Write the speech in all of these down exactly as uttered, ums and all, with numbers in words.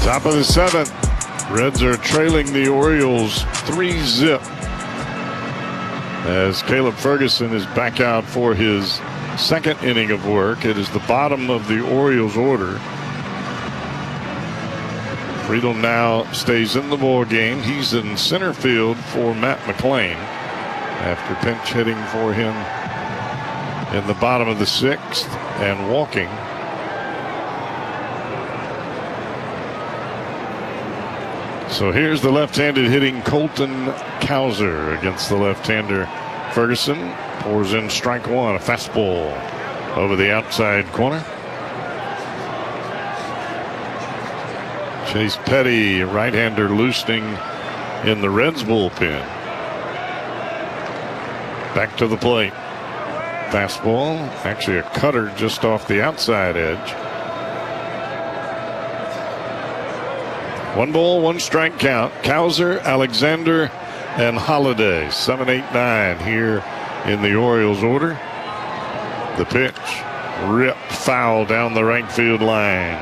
Top of the seventh. Reds are trailing the Orioles three zip. As Caleb Ferguson is back out for his second inning of work. It is the bottom of the Orioles order. Friedel now stays in the ball game. He's in center field for Matt McLean after pinch hitting for him in the bottom of the sixth and walking. So here's the left-handed hitting Colton Cowser against the left-hander Ferguson. Pours in strike one, a fastball over the outside corner. Chase Petty, right-hander, loosening in the Reds bullpen. Back to the plate. Fastball, actually a cutter just off the outside edge. One ball, one strike count. Cowser, Alexander, and Holiday. seven, eight, nine here in the Orioles order. The pitch, ripped foul down the right field line.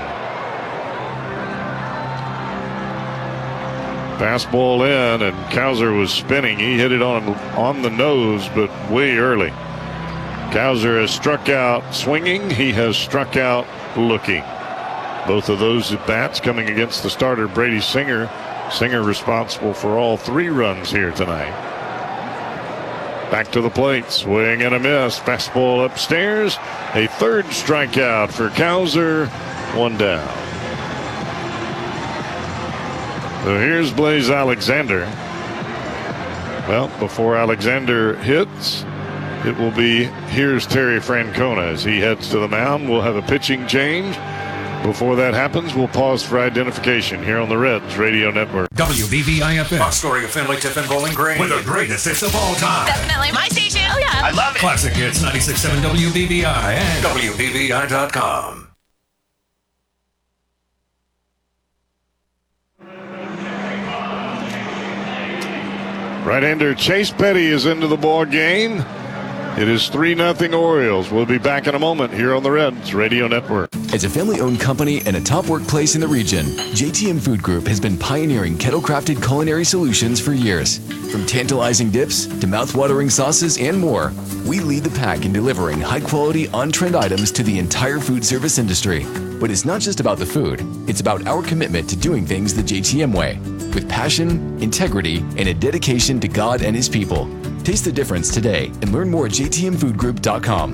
Fastball in, and Cowser was spinning. He hit it on, on the nose, but way early. Cowser has struck out swinging. He has struck out looking. Both of those at bats coming against the starter, Brady Singer. Singer responsible for all three runs here tonight. Back to the plate, swing and a miss. Fastball upstairs. A third strikeout for Cowser. One down. So here's Blaze Alexander. Well, before Alexander hits, it will be here's Terry Francona as he heads to the mound. We'll have a pitching change. Before that happens, we'll pause for identification here on the Reds Radio Network. W B V I F M. Scoring a Finley Tiffin Bowling Green. With the greatest hits of all time. Definitely my station. Oh, yeah. I love it. Classic Hits ninety-six point seven W B V I and W B V I dot com. Right-hander Chase Petty is into the ball game. It is three nothing Orioles. We'll be back in a moment here on the Reds Radio Network. As a family-owned company and a top workplace in the region, J T M Food Group has been pioneering kettle-crafted culinary solutions for years. From tantalizing dips to mouth-watering sauces and more, we lead the pack in delivering high-quality, on-trend items to the entire food service industry. But it's not just about the food. It's about our commitment to doing things the J T M way, with passion, integrity, and a dedication to God and His people. Taste the difference today and learn more at J T M food group dot com.